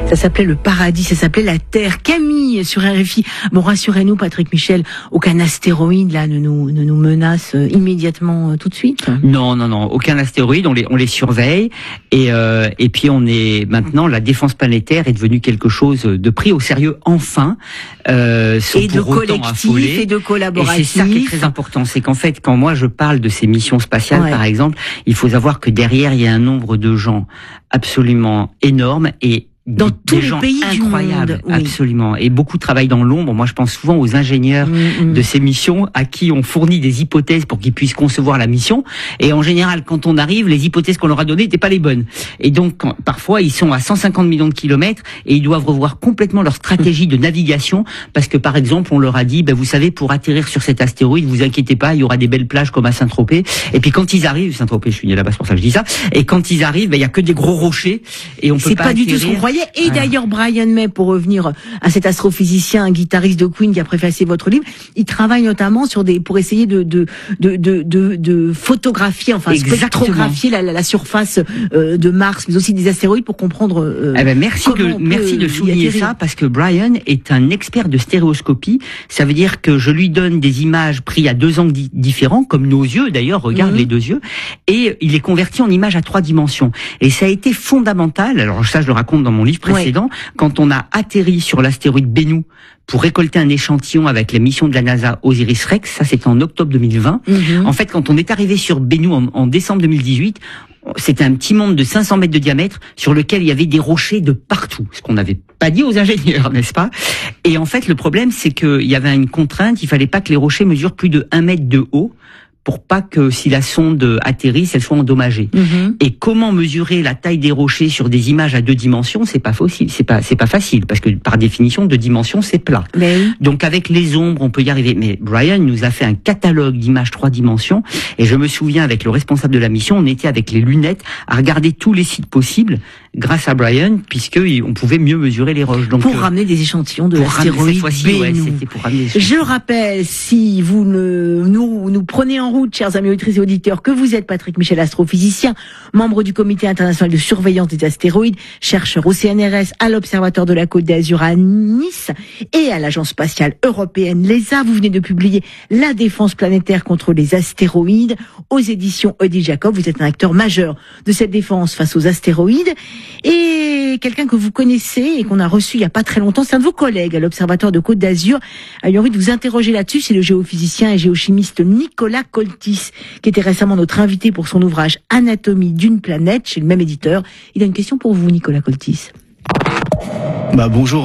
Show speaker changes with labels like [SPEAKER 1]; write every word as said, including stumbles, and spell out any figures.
[SPEAKER 1] Ça s'appelait le paradis, ça s'appelait la Terre. Camille sur R F I. Bon, rassurez-nous, Patrick Michel, aucun astéroïde là ne nous ne nous menace immédiatement euh, tout de suite.
[SPEAKER 2] Non, non, non, aucun astéroïde. On les on les surveille et euh, et puis on est maintenant la défense planétaire est devenue quelque chose de pris au sérieux enfin. Euh,
[SPEAKER 1] et de collectif et de collaboratif.
[SPEAKER 2] Et c'est ça qui est très important, c'est qu'en fait quand moi je parle de ces missions spatiales ouais. par exemple, il faut savoir que derrière il y a un nombre de gens absolument énorme et
[SPEAKER 1] dans
[SPEAKER 2] des,
[SPEAKER 1] tous
[SPEAKER 2] des
[SPEAKER 1] les
[SPEAKER 2] gens
[SPEAKER 1] pays
[SPEAKER 2] incroyables,
[SPEAKER 1] du monde, oui.
[SPEAKER 2] absolument, et beaucoup travaillent dans l'ombre. Moi, je pense souvent aux ingénieurs mmh, mmh. de ces missions à qui on fournit des hypothèses pour qu'ils puissent concevoir la mission. Et en général, quand on arrive, les hypothèses qu'on leur a données n'étaient pas les bonnes. Et donc, quand, parfois, ils sont à cent cinquante millions de kilomètres et ils doivent revoir complètement leur stratégie de navigation parce que, par exemple, on leur a dit, ben, vous savez, pour atterrir sur cet astéroïde, vous inquiétez pas, il y aura des belles plages comme à Saint-Tropez. Et puis quand ils arrivent, Saint-Tropez, je suis né là-bas, c'est pour ça que je dis ça. Et quand ils arrivent, ben, il y a que des gros rochers et on peut
[SPEAKER 1] c'est
[SPEAKER 2] pas.
[SPEAKER 1] pas
[SPEAKER 2] atterrir.
[SPEAKER 1] du tout ce qu'on croyait. Et voilà. D'ailleurs, Brian May, pour revenir à cet astrophysicien, un guitariste de Queen qui a préfacé votre livre, il travaille notamment sur des, pour essayer de, de, de, de, de, de photographier, enfin,
[SPEAKER 2] Exactement.
[SPEAKER 1] spectrographier la, la surface euh, de Mars, mais aussi des astéroïdes pour comprendre. Euh,
[SPEAKER 2] eh ben merci de, merci de souligner ça parce que Brian est un expert de stéréoscopie. Ça veut dire que je lui donne des images prises à deux angles di- différents, comme nos yeux d'ailleurs, regarde mmh. les deux yeux, et il les convertit en images à trois dimensions. Et ça a été fondamental. Alors ça, je le raconte dans mon livre précédent. Ouais. Quand on a atterri sur l'astéroïde Bennu pour récolter un échantillon avec la mission de la NASA Osiris-Rex, ça c'était en octobre deux mille vingt. Mm-hmm. En fait, quand on est arrivé sur Bennu en, en décembre deux mille dix-huit, c'était un petit monde de cinq cents mètres de diamètre sur lequel il y avait des rochers de partout, ce qu'on n'avait pas dit aux ingénieurs, n'est-ce pas? Et en fait, le problème, c'est qu'il y avait une contrainte, il fallait pas que les rochers mesurent plus de un mètre de haut, pour pas que si la sonde atterrisse, elle soit endommagée. Mmh. Et comment mesurer la taille des rochers sur des images à deux dimensions, c'est pas facile, c'est pas c'est pas facile parce que par définition deux dimensions c'est plat.
[SPEAKER 1] Mais oui.
[SPEAKER 2] Donc avec les ombres, on peut y arriver. Mais Brian nous a fait un catalogue d'images trois dimensions et je me souviens avec le responsable de la mission, on était avec les lunettes à regarder tous les sites possibles grâce à Brian puisque on pouvait mieux mesurer les roches. Donc
[SPEAKER 1] pour
[SPEAKER 2] euh,
[SPEAKER 1] ramener des échantillons de l'astéroïde Bennu.
[SPEAKER 2] Ouais, c'était pour ramener des
[SPEAKER 1] Je rappelle, si vous ne, nous nous prenez en route, chers amis auditrices et auditeurs, que vous êtes Patrick Michel, astrophysicien, membre du Comité international de surveillance des astéroïdes, chercheur au C N R S, à l'Observatoire de la Côte d'Azur à Nice et à l'Agence spatiale européenne, l'E S A. Vous venez de publier La défense planétaire contre les astéroïdes aux éditions Odile Jacob. Vous êtes un acteur majeur de cette défense face aux astéroïdes et quelqu'un que vous connaissez et qu'on a reçu il n'y a pas très longtemps, c'est un de vos collègues à l'Observatoire de Côte d'Azur. A eu envie de vous interroger là-dessus, c'est le géophysicien et géochimiste Nicolas Coltis, qui était récemment notre invité pour son ouvrage Anatomie d'une planète chez le même éditeur. Il a une question pour vous, Nicolas Coltis.
[SPEAKER 3] Bah bonjour.